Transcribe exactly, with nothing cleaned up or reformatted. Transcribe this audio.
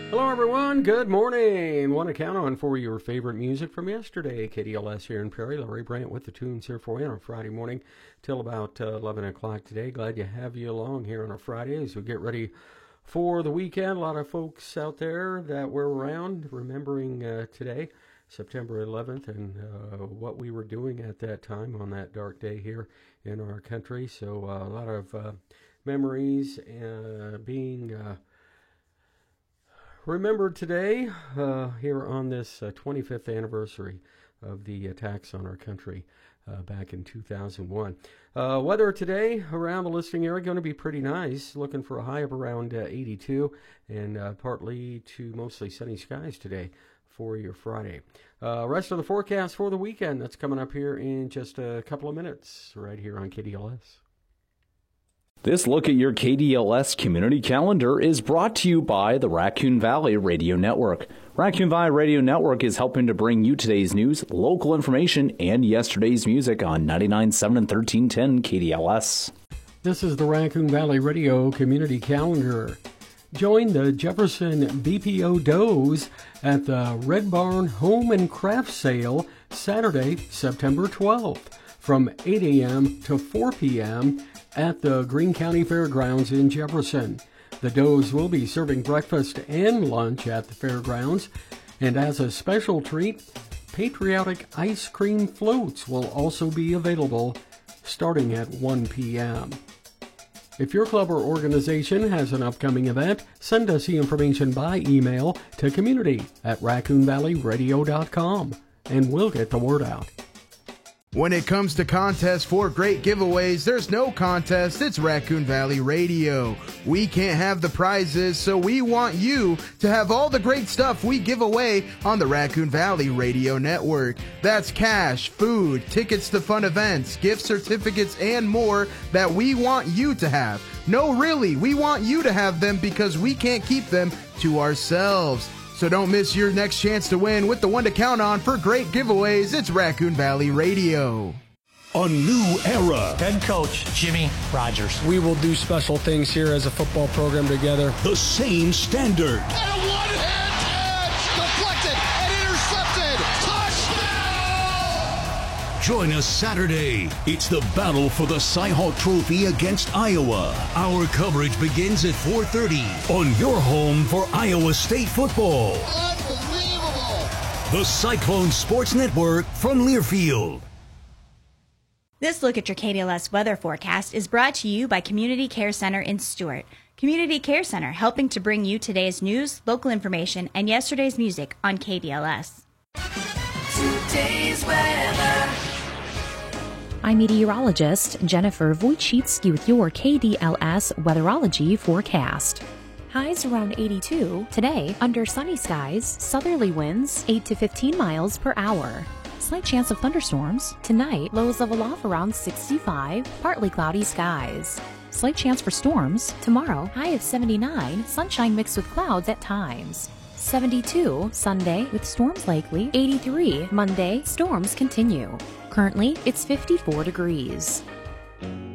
Hello, everyone. Good morning. Want to count on for your favorite music from yesterday. K D L S here in Perry. Larry Brandt with the tunes here for you on a Friday morning till about uh, eleven o'clock today. Glad to have you along here on a Friday as we get ready for the weekend. A lot of folks out there that were around remembering uh, today, September eleventh, and uh, what we were doing at that time on that dark day here in our country. So uh, a lot of uh, memories uh, being Uh, remembered today uh, here on this uh, twenty-fifth anniversary of the attacks on our country uh, back in two thousand one. Uh, weather today around the listening area going to be pretty nice. Looking for a high of around uh, eighty-two and uh, partly to mostly sunny skies today for your Friday. Uh, rest of the forecast for the weekend that's coming up here in just a couple of minutes right here on K D L S. This look at your K D L S community calendar is brought to you by the Raccoon Valley Radio Network. Raccoon Valley Radio Network is helping to bring you today's news, local information, and yesterday's music on ninety-nine point seven and thirteen ten K D L S. This is the Raccoon Valley Radio Community Calendar. Join the Jefferson B P O Does at the Red Barn Home and Craft Sale Saturday, September twelfth from eight a.m. to four p.m. at the Greene County Fairgrounds in Jefferson. The Does will be serving breakfast and lunch at the fairgrounds, and as a special treat, patriotic ice cream floats will also be available starting at one p.m. If your club or organization has an upcoming event, send us the information by email to community at raccoon valley radio dot com, and we'll get the word out. When it comes to contests for great giveaways, there's no contest, it's Raccoon Valley Radio. We can't have the prizes, so we want you to have all the great stuff we give away on the Raccoon Valley Radio Network. That's cash, food, tickets to fun events, gift certificates, and more that we want you to have. No, really, we want you to have them because we can't keep them to ourselves. So don't miss your next chance to win with the one to count on for great giveaways. It's Raccoon Valley Radio. A new era. Head coach Jimmy Rogers. We will do special things here as a football program together. The same standard. And a one-hand catch. Deflected and intercepted. Touchdown! Join us Saturday. It's the battle for the Cy-Hawk Trophy against Iowa. Our coverage begins at four thirty on your home for Iowa State football. Unbelievable. The Cyclone Sports Network from Learfield. This look at your K D L S weather forecast is brought to you by Community Care Center in Stuart. Community Care Center, helping to bring you today's news, local information, and yesterday's music on K D L S. Today's weather. I'm meteorologist Jennifer Wojcicki with your K D L S weatherology forecast. Highs around eighty-two. Today, under sunny skies, southerly winds eight to fifteen miles per hour. Slight chance of thunderstorms. Tonight, lows level off around sixty-five, partly cloudy skies. Slight chance for storms. Tomorrow, high of seventy-nine, sunshine mixed with clouds at times. seventy-two Sunday with storms likely. eighty-three Monday, storms continue. Currently, it's fifty-four degrees.